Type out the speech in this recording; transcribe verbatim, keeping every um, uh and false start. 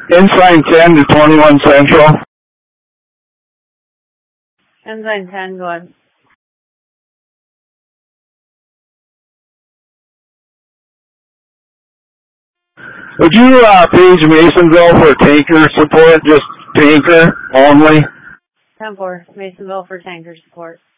Ensign ten to twenty-one Central. Ensign ten, go ahead. Would you uh, page Masonville for tanker support, just tanker only? ten four, Masonville for tanker support.